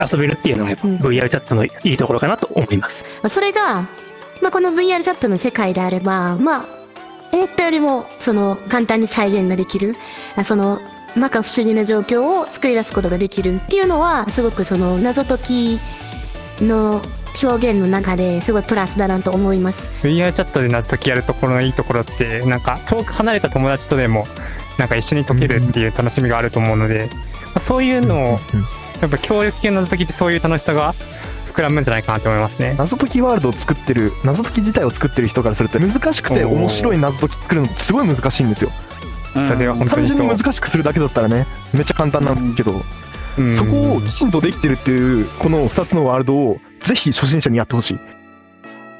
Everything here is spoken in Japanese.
遊べるっていうのがやっぱ VR チャットのいいところかなと思います。 それが、この VR チャットの世界であれば、思ったよりも、簡単に再現ができる、摩訶不思議な状況を作り出すことができるっていうのは、すごく謎解きの表現の中ですごいプラスだなと思います。 VR チャットで謎解きやるところのいいところって、なんか遠く離れた友達とでも、なんか一緒に解けるっていう楽しみがあると思うので、そういうのを、やっぱ協力系の謎解きってそういう楽しさが膨らむんじゃないかなと思いますね。 謎解きワールドを作ってる、謎解き自体を作ってる人からすると難しくて面白い謎解き作るのってすごい難しいんですよ。 それは本当にそう。 単純に難しくするだけだったらね、めっちゃ簡単なんですけど、そこをきちんとできてるっていうこの2つのワールドをぜひ初心者にやってほしい。